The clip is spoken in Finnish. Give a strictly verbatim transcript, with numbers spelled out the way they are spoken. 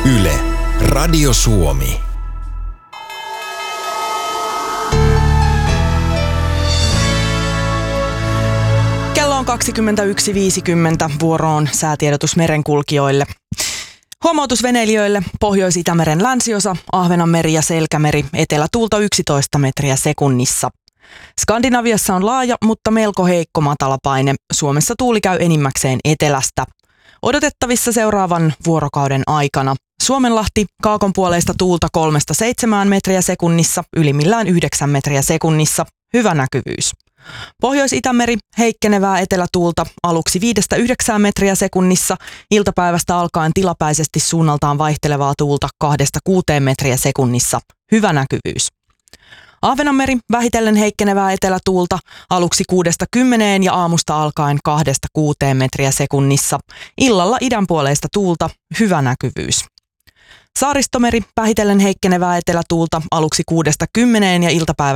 Yle, Radio Suomi. Kello on kaksikymmentäyksi viisikymmentä, vuoroon säätiedotus merenkulkijoille. Huomautus veneilijöille: Pohjois-Itämeren länsiosa, Ahvenanmeri ja Selkämeri, etelätuulta yksitoista metriä sekunnissa. Skandinaviassa on laaja, mutta melko heikko matalapaine. Suomessa tuuli käy enimmäkseen etelästä. Odotettavissa seuraavan vuorokauden aikana: Suomenlahti, kaakonpuoleista tuulta kolmesta seitsemään metriä sekunnissa, ylimmillään yhdeksän metriä sekunnissa, hyvä näkyvyys. Pohjois-Itämeri, heikkenevää etelätuulta, aluksi viidestä yhdeksään metriä sekunnissa, iltapäivästä alkaen tilapäisesti suunnaltaan vaihtelevaa tuulta kahdesta kuuteen metriä sekunnissa, hyvä näkyvyys. Ahvenanmeri, vähitellen heikkenevää etelätuulta, aluksi kuudesta kymmeneen ja aamusta alkaen kahdesta kuuteen metriä sekunnissa, illalla idänpuoleista tuulta, hyvä näkyvyys. Saaristomeri, vähitellen heikkenevää etelätuulta, aluksi kuudesta kymmeneen ja iltapäivä